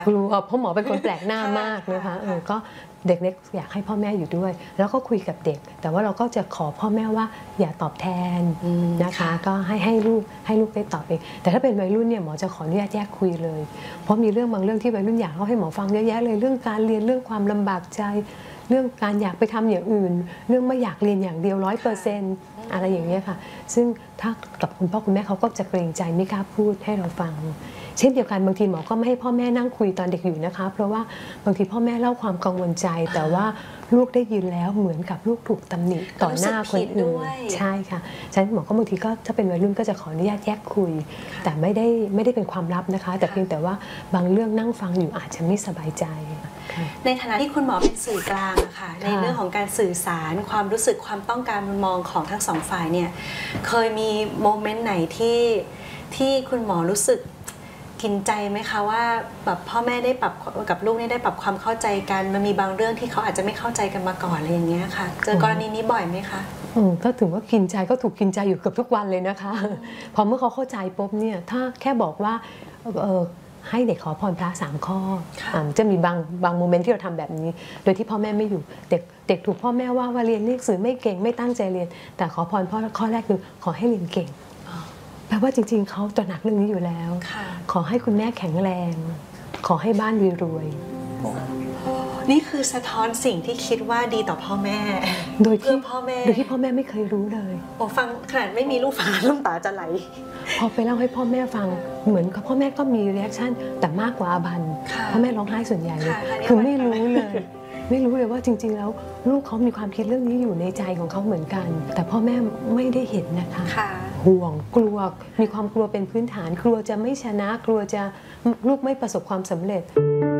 กลัวเพราะหมอเป็นคนแปลกหน้ามากนะคะก็เด็กเล็กอยากให้พ่อแม่อยู่ด้วย แล้วก็คุยกับเด็กแต่ว่าเราก็จะขอพ่อแม่ว่าอย่าตอบแทนนะคะก็ให้ลูกได้ตอบเองแต่ถ้าเป็นวัยรุ่นเนี่ยหมอจะขออนุญาตแยกคุยเลยเพราะมีเรื่องบางเรื่องที่วัยรุ่นอยากเล่าให้หมอฟังเยอะแยะเลยเรื่องการเรียนเรื่องความลำบากใจเรื่องการอยากไปทำอย่างอื่นเรื่องไม่อยากเรียนอย่างเดียว100%อะไรอย่างเงี้ยค่ะซึ่งถ้ากับคุณพ่อคุณแม่เขาก็จะเกรงใจไม่กล้าพูดให้เราฟังเช่นเดียวกันบางทีหมอก็ไม่ให้พ่อแม่นั่งคุยตอนเด็กอยู่นะคะเพราะว่าบางทีพ่อแม่เล่าความกังวลใจแต่ว่าลูกได้ยินแล้วเหมือนกับลูกถูกตำหนิต่อหน้าคนอื่นใช่ค่ะฉะนั้นหมอก็บางทีก็ถ้าเป็นวัยรุ่นก็จะขออนุญาตแยกคุยแต่ไม่ได้เป็นความลับนะคะแต่เพียงแต่ว่าบางเรื่องนั่งฟังอยู่อาจจะไม่สบายใจในฐานะที่คุณหมอเป็นสื่อกลางอะค่ะในเรื่องของการสื่อสารความรู้สึกความต้องการมุมมองของทั้งสองฝ่ายเนี่ยเคยมีโมเมนต์ไหนที่คุณหมอรู้สึกกินใจไหมคะว่าแบบพ่อแม่ได้ปรับกับลูกได้ปรับความเข้าใจกันมันมีบางเรื่องที่เขาอาจจะไม่เข้าใจกันมาก่อนอะไรอย่างเงี้ยค่ะเจอกรณีนี้บ่อยไหมคะก็ถือว่ากินใจก็ถูกกินใจอยู่เกือบทุกวันเลยนะคะพอเมื่อเขาเข้าใจปุ๊บเนี่ยถ้าแค่บอกว่าให้เด็กขอพรพระ3 ข้อจะมีบางโมเมนต์ที่เราทำแบบนี้โดยที่พ่อแม่ไม่อยู่เด็กถูกพ่อแม่ว่าเรียนหนังสือไม่เก่งไม่ตั้งใจเรียนแต่ขอพรพ่อข้อแรกคือขอให้เรียนเก่งแปลว่าจริงๆเขาตระหนักเรื่องนี้อยู่แล้วขอให้คุณแม่แข็งแรงขอให้บ้านรวยนี่คือสะท้อนสิ่งที่คิดว่าดีต่อพ่อแม่โดยที่พ่อแม่ไม่เคยรู้เลยฟังขนาดไม่มีลูกฟังน้ำตาจะไหลพอไปเล่าให้พ่อแม่ฟังเหมือนกับพ่อแม่ก็มีรีแอคชั่นแต่มากกว่าอาบันพ่อแม่ร้องไห้ส่วนใหญ่เลยคือไม่รู้เลยว่าจริงๆแล้วลูกเขามีความคิดเรื่องนี้อยู่ในใจของเขาเหมือนกันแต่พ่อแม่ไม่ได้เห็นนะคะห่วงกลัวมีความกลัวเป็นพื้นฐานกลัวจะไม่ชนะกลัวจะลูกไม่ประสบความสำเร็จ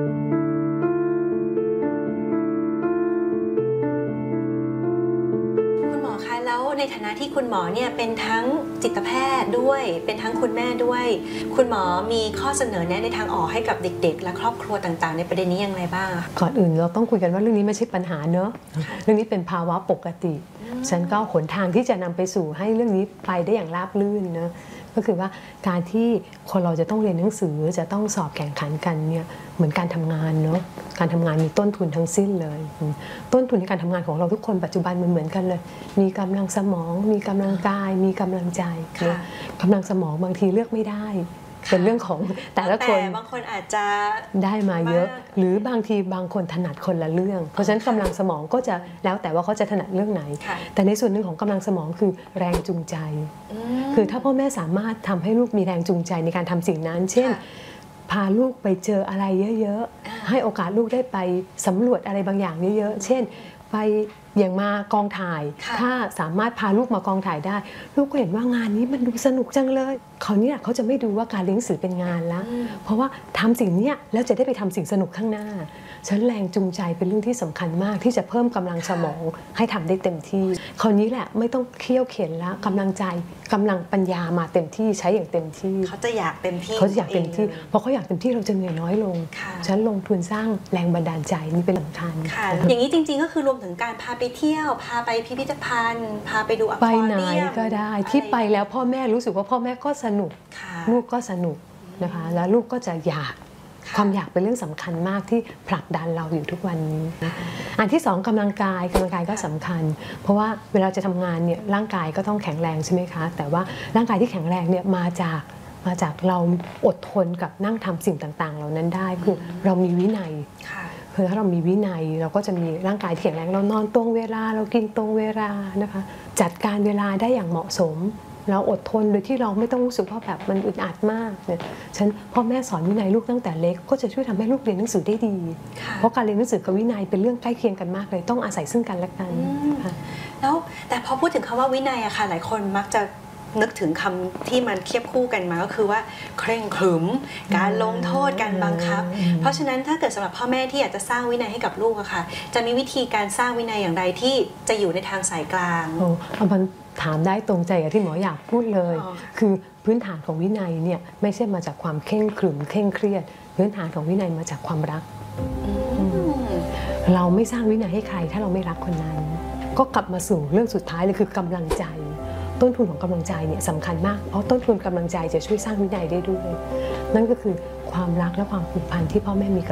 แล้วในฐานะที่คุณหมอเนี่ยเป็นทั้งจิตแพทย์ด้วยเป็นทั้งคุณแม่ด้วยคุณหมอมีข้อเสนอแนะในทางออกให้กับเด็กๆและครอบครัวต่างๆในประเด็นนี้อย่างไรบ้างก่อนอื่นเราต้องคุยกันว่าเรื่องนี้ไม่ใช่ปัญหาเนอะเรื่องนี้เป็นภาวะปกติฉันก็หนทางที่จะนำไปสู่ให้เรื่องนี้ไปได้อย่างราบรื่นนะก็คือว่าการที่คนเราจะต้องเรียนหนังสือจะต้องสอบแข่งขันกันเนี่ยเหมือนการทำงานเนาะการทำงานมีต้นทุนทั้งสิ้นเลยต้นทุนในการทำงานของเราทุกคนปัจจุบันเหมือนกันเลยมีกำลังสมองมีกำลังกายมีกำลังใจกำลังสมองบางทีเลือกไม่ได้เป็นเรื่องของแต่ละคนบางคนอาจจะได้มาเยอะหรือบางทีบางคนถนัดคนละเรื่องเพราะฉะนั้นกำลังสมองก็จะแล้วแต่ว่าเขาจะถนัดเรื่องไหนแต่ในส่วนหนึ่งของกำลังสมองคือแรงจูงใจคือถ้าพ่อแม่สามารถทำให้ลูกมีแรงจูงใจในการทำสิ่งนั้นเช่นพาลูกไปเจออะไรเยอะๆให้โอกาสลูกได้ไปสำรวจอะไรบางอย่างเยอะๆเช่นไปอย่างมากองถ่ายถ้าสามารถพาลูกมากองถ่ายได้ลูกก็เห็นว่างานนี้มันดูสนุกจังเลยเขาเนี่ยเขาจะไม่ดูว่าการเรียนหนังสือเป็นงานแล้วเพราะว่าทำสิ่งนี้แล้วจะได้ไปทำสิ่งสนุกข้างหน้าฉันแรงจูงใจเป็นเรื่องที่สำคัญมากที่จะเพิ่มกำลังสมองให้ทำได้เต็มที่คราวนี้แหละไม่ต้องเคี่ยวเข็นแล้วกำลังใจกำลังปัญญามาเต็มที่ใช้อย่างเต็มที่เขาจะอยากเต็มที่เขาอยากเต็มที่พอเขาอยากเต็มที่เราจะเหนื่อยน้อยลงฉันลงทุนสร้างแรงบันดาลใจนี่เป็นสำคัญอย่างนี้จริงๆก็คือรวมถึงการพาไปเที่ยวพาไปพิพิธภัณฑ์พาไปดูอควาเรียมก็ได้ที่ไปแล้วพ่อแม่รู้สึกว่าพ่อแม่ก็สนุกลูกก็สนุกนะคะแล้วลูกก็จะอยากความอยากเป็นเรื่องสำคัญมากที่ผลักดันเราอยู่ทุกวันนี้อันที่2กำลังกายก็สำคัญเพราะว่าเวลาจะทำงานเนี่ยร่างกายก็ต้องแข็งแรงใช่ไหมคะแต่ว่าร่างกายที่แข็งแรงเนี่ยมาจากเราอดทนกับนั่งทำสิ่งต่างๆเหล่านั้นได้คือเรามีวินัยคือถ้าเรามีวินัยเราก็จะมีร่างกายที่แข็งแรงเรานอนตรงเวลาเรากินตรงเวลานะคะจัดการเวลาได้อย่างเหมาะสมเราอดทนโดยที่เราไม่ต้องรู้สึกว่าแบบมันอึดอัดมากเนี่ยฉันพ่อแม่สอนวินัยลูกตั้งแต่เล็กก็จะช่วยทำให้ลูกเรียนหนังสือได้ดีเพราะการเรียนหนังสือกับวินัยเป็นเรื่องใกล้เคียงกันมากเลยต้องอาศัยซึ่งกันและกันแล้วแต่พอพูดถึงคำว่าวินัยอะค่ะหลายคนมักจะนึกถึงคำที่มันเทียบคู่กันมาก็คือว่าเคร่งขรึมการลงโทษการบังคับเพราะฉะนั้นถ้าเกิดสำหรับพ่อแม่ที่อยากจะสร้างวินัยให้กับลูกอะค่ะจะมีวิธีการสร้างวินัยอย่างไรที่จะอยู่ในทางสายกลางมันถามได้ตรงใจกับที่หมออยากพูดเลยคือพื้นฐานของวินัยเนี่ยไม่ใช่มาจากความเคร่งขรึมเคร่งเครียดพื้นฐานของวินัยมาจากความรักเราไม่สร้างวินัยให้ใครถ้าเราไม่รักคนนั้นก็กลับมาสู่เรื่องสุดท้ายเลยคือกำลังใจพต้นทุนของกำลังใจเนี่ยสำคัญมากเพราะต้นทุนกำลังใจจะช่วยสร้างวินัยได้ด้วยนั่นก็คือความรักและความผูกพันที่พ่อแม่มีกับ